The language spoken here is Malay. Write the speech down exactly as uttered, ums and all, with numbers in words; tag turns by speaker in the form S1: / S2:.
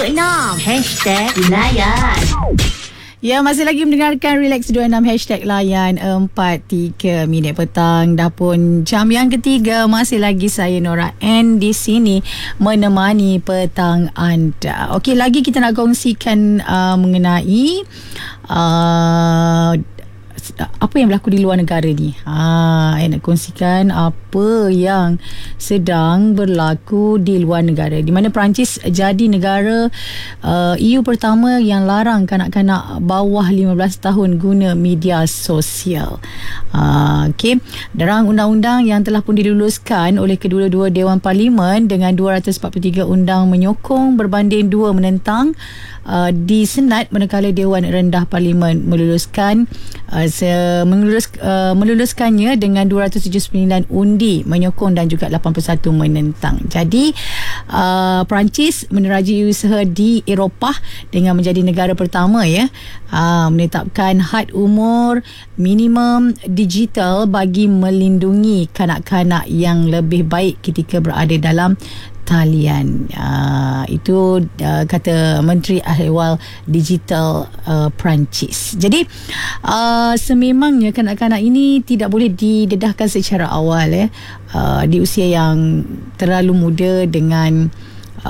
S1: dua enam Hashtag Layan.
S2: Ya, masih lagi mendengarkan Relax dua puluh enam Hashtag Layan. Empat tiga minit petang. Dah pun jam yang ketiga. Masih lagi saya Nora N di sini menemani petang anda. Okey, lagi kita nak kongsikan uh, mengenai uh, apa yang berlaku di luar negara ni. Ha, saya nak kongsikan apa yang sedang berlaku di luar negara, di mana Perancis jadi negara uh, E U pertama yang larang kanak-kanak bawah lima belas tahun guna media sosial. Uh, Okey, derang undang-undang yang telah pun diluluskan oleh kedua-dua Dewan Parlimen dengan dua ratus empat puluh tiga undang menyokong berbanding dua menentang uh, di Senat, manakala Dewan Rendah Parlimen meluluskan uh, se- melulus, uh, meluluskannya dengan dua ratus tujuh puluh sembilan undi menyokong dan juga lapan puluh satu menentang. Jadi uh, Perancis menerajui usaha di Eropah dengan menjadi negara pertama ya uh, menetapkan had umur minimum digital bagi melindungi kanak-kanak yang lebih baik ketika berada dalam talian. Uh, itu uh, kata Menteri Ahwal Digital uh, Perancis. Jadi uh, sememangnya kanak-kanak ini tidak boleh didedahkan secara awal ya, uh, di usia yang terlalu muda dengan